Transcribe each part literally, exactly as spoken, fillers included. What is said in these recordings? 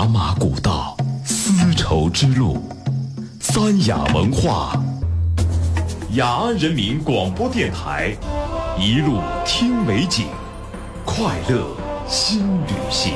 马古道，丝绸之路，三雅文化，雅安人民广播电台，一路听美景，快乐新旅行。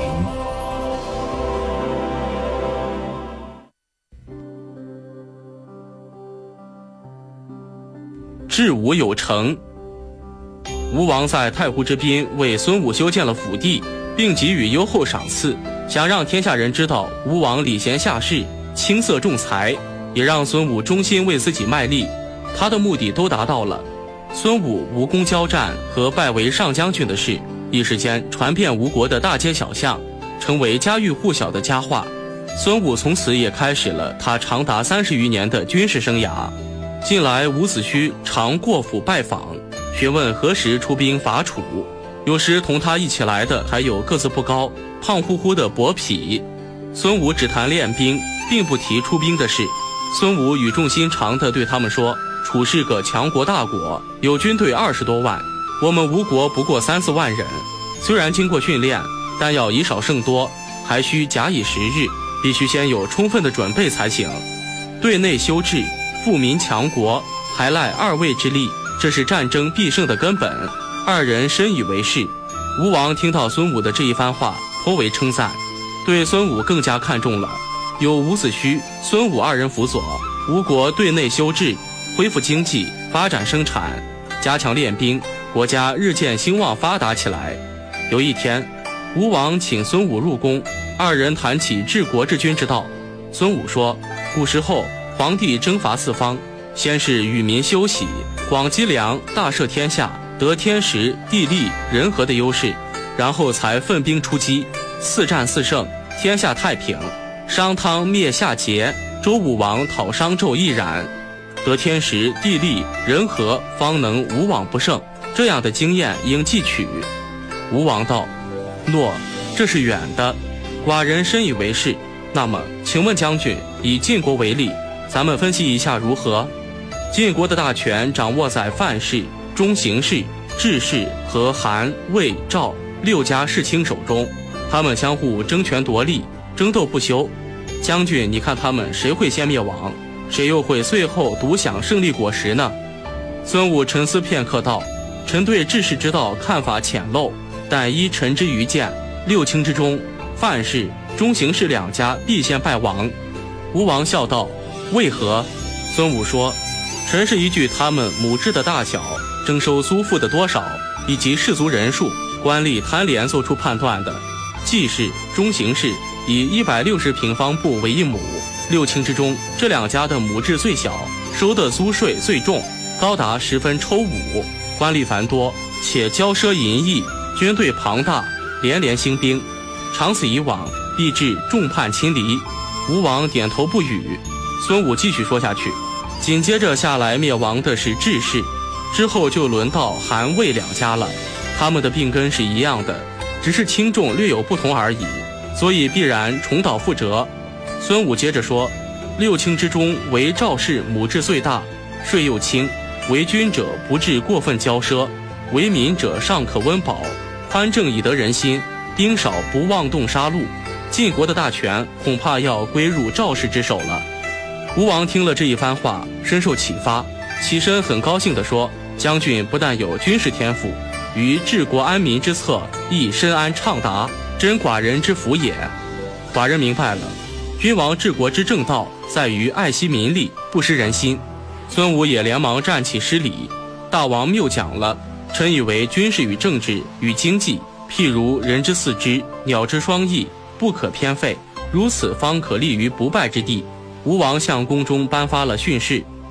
治武有成。吴王在太湖之滨为孙武修建了府地，并给予优厚赏赐，想让天下人知道吴王礼贤下士，轻色重财，也让孙武忠心为自己卖力。他的目的都达到了。孙武吴功交战和拜为上将军的事，一时间传遍吴国的大街小巷，成为家喻户晓的佳话。孙武从此也开始了他长达三十余年的军事生涯。近来伍子胥常过府拜访，询问何时出兵伐楚。有时同他一起来的还有个子不高、胖乎乎的伯嚭。孙武只谈练兵，并不提出兵的事。孙武语重心长地对他们说，楚是个强国大国，有军队二十多万，我们吴国不过三四万人，虽然经过训练，但要以少胜多，还需假以时日，必须先有充分的准备才行。对内修治，富民强国，还赖二位之力，这是战争必胜的根本。二人深以为是。吴王听到孙武的这一番话，颇为称赞，对孙武更加看重了。有伍子胥、孙武二人辅佐，吴国对内修治，恢复经济，发展生产，加强练兵，国家日渐兴旺发达起来。有一天，吴王请孙武入宫，二人谈起治国治军之道。孙武说，古时候皇帝征伐四方，先是与民休息，广积粮，大赦天下，得天时地利人和的优势，然后才奋兵出击，四战四胜，天下太平。商汤灭夏桀，周武王讨商纣亦然，得天时地利人和，方能无往不胜。这样的经验应记取。吴王道，诺，这是远的，寡人深以为是。那么请问将军，以晋国为例，咱们分析一下如何？晋国的大权掌握在范氏、中行氏、智氏和韩、魏、赵六家世卿手中，他们相互争权夺利，争斗不休。将军，你看他们谁会先灭亡，谁又会最后独享胜利果实呢？孙武沉思片刻道，臣对治世之道看法浅陋，但依臣之愚见，六卿之中，范氏、中行氏两家必先败亡。吴王笑道，为何？孙武说，臣是依据他们亩制的大小、征收租赋的多少，以及士族人数、官吏贪廉做出判断的。季氏、中行氏以一百六十平方步为一亩，六卿之中，这两家的亩制最小，收的租税最重，高达十分抽五，官吏繁多，且骄奢淫逸，军队庞大，连连兴兵，长此以往，必致众叛亲离。吴王点头不语。孙武继续说下去，紧接着下来灭亡的是智氏，之后就轮到韩魏两家了，他们的病根是一样的，只是轻重略有不同而已，所以必然重蹈覆辙。孙武接着说，六卿之中，唯赵氏亩制最大，税又轻，为君者不致过分骄奢，为民者尚可温饱，宽政以得人心，兵少不妄动杀戮。晋国的大权恐怕要归入赵氏之手了。吴王听了这一番话，深受启发，起身很高兴地说，将军不但有军事天赋，于治国安民之策亦深谙畅达，真寡人之福也。寡人明白了，君王治国之正道在于爱惜民力，不失人心。孙武也连忙站起施礼，大王谬讲了，臣以为军事与政治与经济，譬如人之四肢，鸟之双翼，不可偏废，如此方可立于不败之地。吴王向宫中颁发了训示，